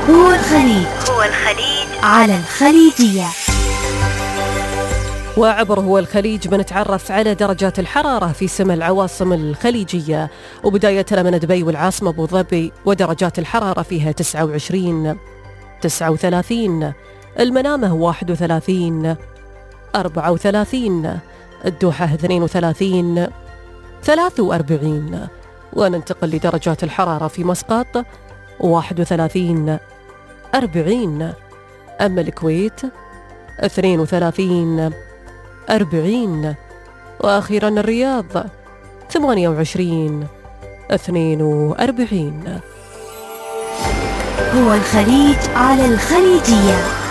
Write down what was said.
هو الخليج على الخليجية. وعبر هو الخليج بنتعرف على درجات الحرارة في سما العواصم الخليجية، وبداية من دبي والعاصمة أبو ظبي ودرجات الحرارة فيها 29 39، المنامة 31 34، الدوحة 32 43. وننتقل لدرجات الحرارة في مسقط 31 40، أما الكويت 32 40، وأخيرا الرياض 28 42. هو الخليج على الخليجية.